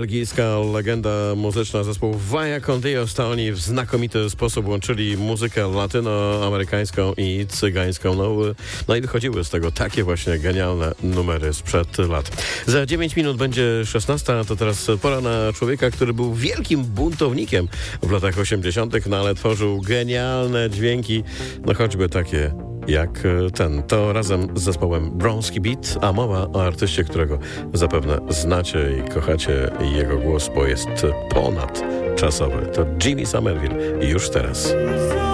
belgijska legenda muzyczna zespołu Vaya con Dios, to oni w znakomity sposób łączyli muzykę latynoamerykańską i cygańską. No i wychodziły z tego takie właśnie genialne numery sprzed lat. Za 9 minut będzie 16, a to teraz pora na człowieka, który był wielkim buntownikiem w latach 80., no ale tworzył genialne dźwięki, no choćby takie jak ten. To razem z zespołem Bronski Beat, a mowa o artyście, którego zapewne znacie i kochacie jego głos, bo jest ponadczasowy. To Jimmy Somerville już teraz.